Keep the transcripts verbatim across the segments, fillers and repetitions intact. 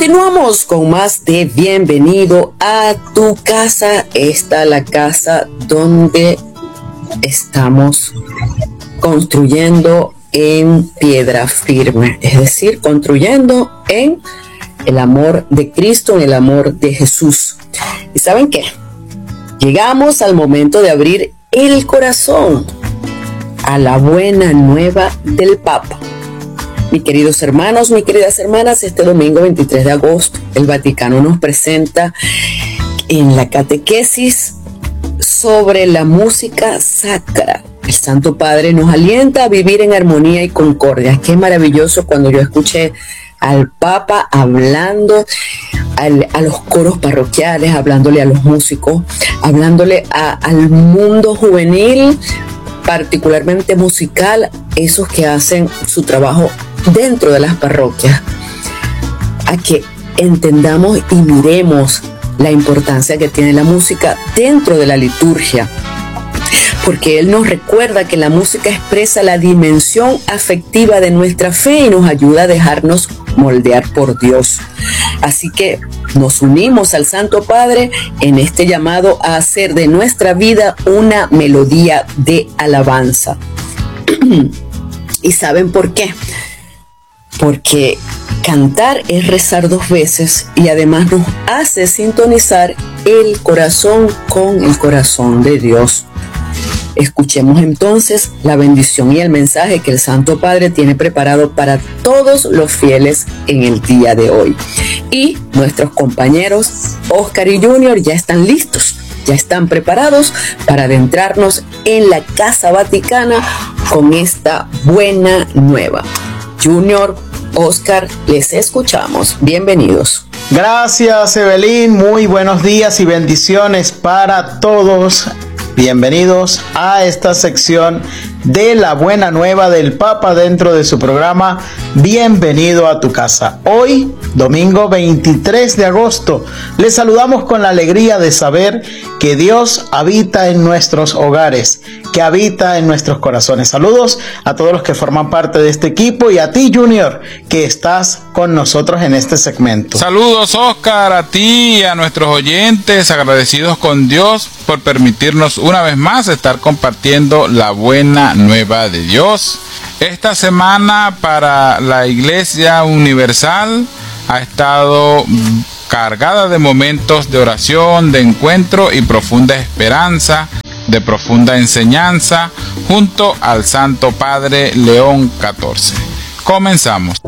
Continuamos con más de Bienvenido a tu casa. Esta es la casa donde estamos construyendo en piedra firme, es decir, construyendo en el amor de Cristo, en el amor de Jesús. ¿Y saben qué? Llegamos al momento de abrir el corazón a la buena nueva del Papa. Mis queridos hermanos, mis queridas hermanas, este domingo veintitrés de agosto, el Vaticano nos presenta en la catequesis sobre la música sacra. El Santo Padre nos alienta a vivir en armonía y concordia. Qué maravilloso cuando yo escuché al Papa hablando al, a los coros parroquiales, hablándole a los músicos, hablándole a, al mundo juvenil, particularmente musical, esos que hacen su trabajo dentro de las parroquias, a que entendamos y miremos la importancia que tiene la música dentro de la liturgia, porque Él nos recuerda que la música expresa la dimensión afectiva de nuestra fe y nos ayuda a dejarnos moldear por Dios. Así que nos unimos al Santo Padre en este llamado a hacer de nuestra vida una melodía de alabanza. ¿Y saben por qué? Porque cantar es rezar dos veces y además nos hace sintonizar el corazón con el corazón de Dios. Escuchemos entonces la bendición y el mensaje que el Santo Padre tiene preparado para todos los fieles en el día de hoy. Y nuestros compañeros Oscar y Junior ya están listos, ya están preparados para adentrarnos en la Casa Vaticana con esta buena nueva. Junior, Oscar, les escuchamos. Bienvenidos. Gracias, Evelyn. Muy buenos días y bendiciones para todos. Bienvenidos a esta sección de la buena nueva del Papa dentro de su programa Bienvenido a tu casa. Hoy, domingo veintitrés de agosto, les saludamos con la alegría de saber que Dios habita en nuestros hogares, que habita en nuestros corazones. Saludos a todos los que forman parte de este equipo y a ti, Junior, que estás con nosotros en este segmento. Saludos, Oscar, a ti y a nuestros oyentes, agradecidos con Dios por permitirnos una vez más estar compartiendo la buena nueva de Dios. Esta semana para la Iglesia Universal ha estado cargada de momentos de oración, de encuentro y profunda esperanza, de profunda enseñanza, junto al Santo Padre León catorce. Comenzamos.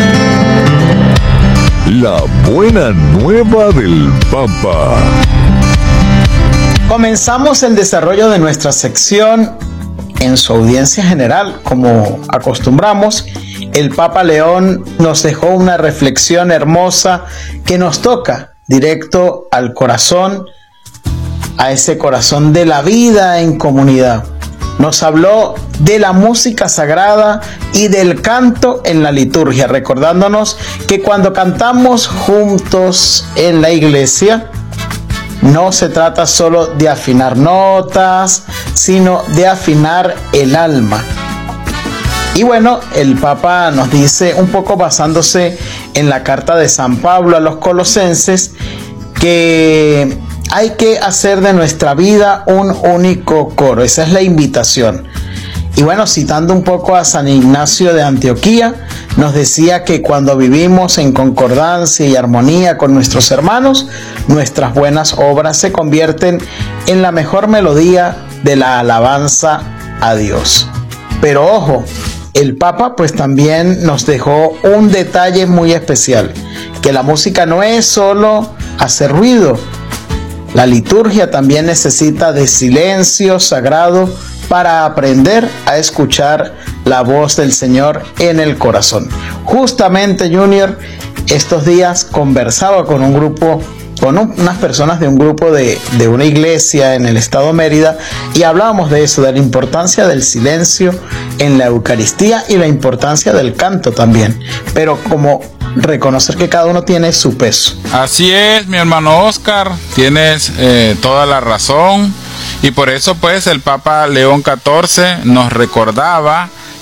La buena nueva del Papa. Comenzamos el desarrollo de nuestra sección en su audiencia general. Como acostumbramos, el Papa León nos dejó una reflexión hermosa que nos toca directo al corazón, a ese corazón de la vida en comunidad. Nos habló de la música sagrada y del canto en la liturgia, recordándonos que cuando cantamos juntos en la iglesia, no se trata solo de afinar notas, sino de afinar el alma. Y bueno, el Papa nos dice, un poco basándose en la carta de San Pablo a los Colosenses, que hay que hacer de nuestra vida un único coro. Esa es la invitación. Y bueno, citando un poco a San Ignacio de Antioquía, nos decía que cuando vivimos en concordancia y armonía con nuestros hermanos, nuestras buenas obras se convierten en la mejor melodía de la alabanza a Dios. Pero ojo, el Papa pues también nos dejó un detalle muy especial, que la música no es solo hacer ruido. La liturgia también necesita de silencio sagrado para aprender a escuchar la voz del Señor en el corazón. Justamente, Junior, estos días conversaba con un grupo, con un, unas personas de un grupo de, de una iglesia en el estado Mérida, y hablábamos de eso, de la importancia del silencio en la Eucaristía y la importancia del canto también, pero como reconocer que cada uno tiene su peso. Así es, mi hermano Oscar, tienes eh, toda la razón. Y por eso pues el Papa León catorce nos recordaba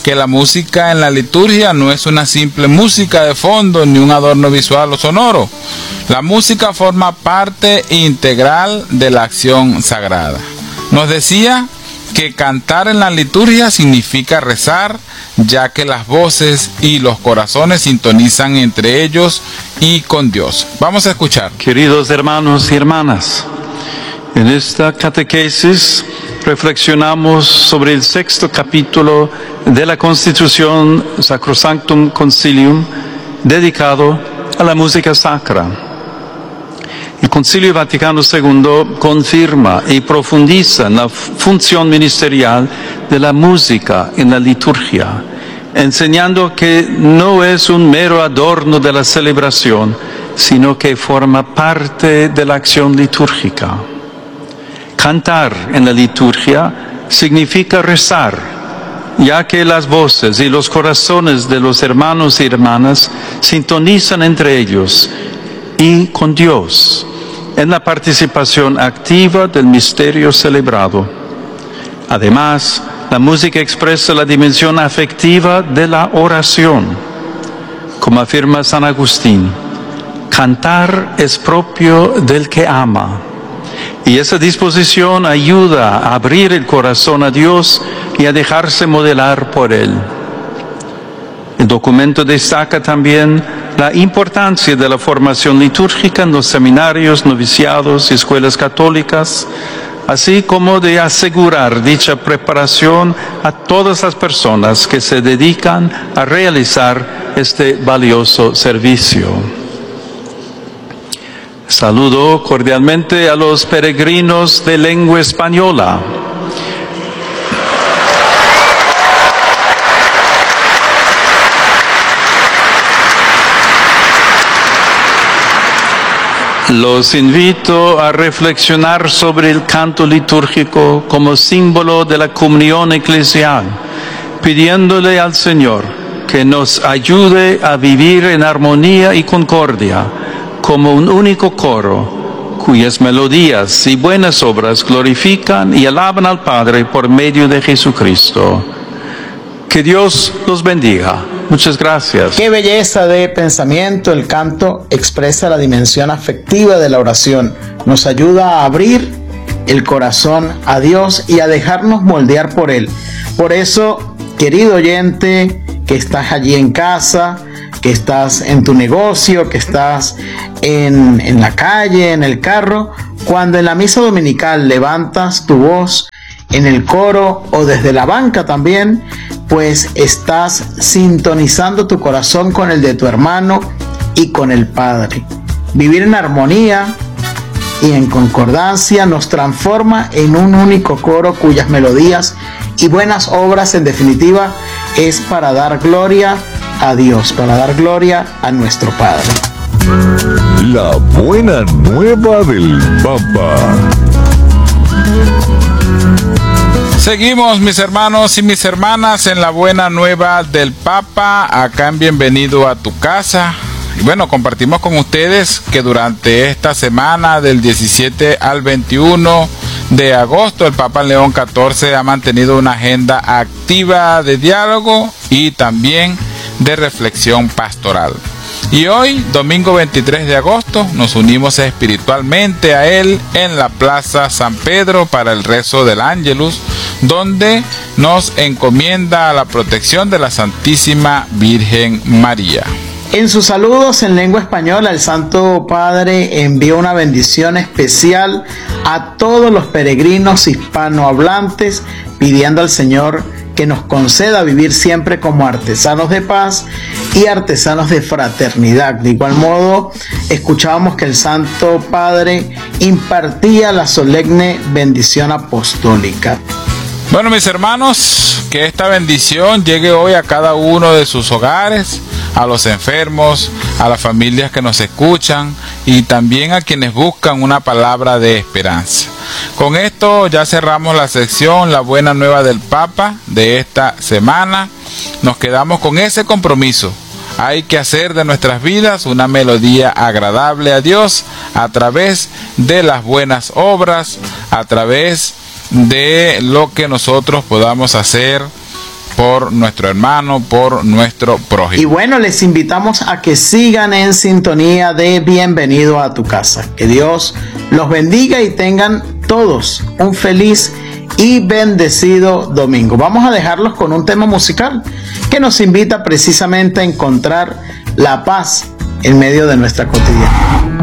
que la música en la liturgia no es una simple música de fondo ni un adorno visual o sonoro. La música forma parte integral de la acción sagrada. Nos decía que cantar en la liturgia significa rezar, ya que las voces y los corazones sintonizan entre ellos y con Dios. Vamos a escuchar. Queridos hermanos y hermanas, en esta catequesis reflexionamos sobre el sexto capítulo de la Constitución Sacrosanctum Concilium, dedicado a la música sacra. El Concilio Vaticano segundo confirma y profundiza en la función ministerial de la música en la liturgia, enseñando que no es un mero adorno de la celebración, sino que forma parte de la acción litúrgica. Cantar en la liturgia significa rezar, ya que las voces y los corazones de los hermanos y hermanas sintonizan entre ellos y con Dios en la participación activa del misterio celebrado. Además, la música expresa la dimensión afectiva de la oración. Como afirma San Agustín, cantar es propio del que ama. Y esa disposición ayuda a abrir el corazón a Dios y a dejarse modelar por Él. El documento destaca también la importancia de la formación litúrgica en los seminarios, noviciados y escuelas católicas, así como de asegurar dicha preparación a todas las personas que se dedican a realizar este valioso servicio. Saludo cordialmente a los peregrinos de lengua española. Los invito a reflexionar sobre el canto litúrgico como símbolo de la comunión eclesial, pidiéndole al Señor que nos ayude a vivir en armonía y concordia, como un único coro, cuyas melodías y buenas obras glorifican y alaban al Padre por medio de Jesucristo. Que Dios los bendiga. Muchas gracias. Qué belleza de pensamiento. El canto expresa la dimensión afectiva de la oración. Nos ayuda a abrir el corazón a Dios y a dejarnos moldear por Él. Por eso, querido oyente, que estás allí en casa, que estás en tu negocio, que estás en, en la calle, en el carro, cuando en la misa dominical levantas tu voz en el coro o desde la banca también, pues estás sintonizando tu corazón con el de tu hermano y con el Padre. Vivir en armonía y en concordancia nos transforma en un único coro cuyas melodías y buenas obras, en definitiva, es para dar gloria a Dios, para dar gloria a nuestro Padre. La buena nueva del Papa. Seguimos, mis hermanos y mis hermanas, en la buena nueva del Papa, acá en Bienvenido a tu Casa. Y bueno, compartimos con ustedes que durante esta semana del diecisiete al veintiuno de agosto, el Papa León catorce ha mantenido una agenda activa de diálogo y también de reflexión pastoral. Y hoy, domingo veintitrés de agosto, nos unimos espiritualmente a él en la Plaza San Pedro para el rezo del Ángelus, donde nos encomienda a la protección de la Santísima Virgen María. En sus saludos en lengua española, el Santo Padre envió una bendición especial a todos los peregrinos hispanohablantes, pidiendo al Señor que nos conceda vivir siempre como artesanos de paz y artesanos de fraternidad. De igual modo, escuchábamos que el Santo Padre impartía la solemne bendición apostólica. Bueno, mis hermanos, que esta bendición llegue hoy a cada uno de sus hogares, a los enfermos, a las familias que nos escuchan y también a quienes buscan una palabra de esperanza. Con esto ya cerramos la sección La Buena Nueva del Papa de esta semana. Nos quedamos con ese compromiso. Hay que hacer de nuestras vidas una melodía agradable a Dios a través de las buenas obras, a través de lo que nosotros podamos hacer por nuestro hermano, por nuestro prójimo. Y bueno, les invitamos a que sigan en sintonía de Bienvenido a tu casa. Que Dios los bendiga y tengan todos un feliz y bendecido domingo. Vamos a dejarlos con un tema musical que nos invita precisamente a encontrar la paz en medio de nuestra cotidianidad.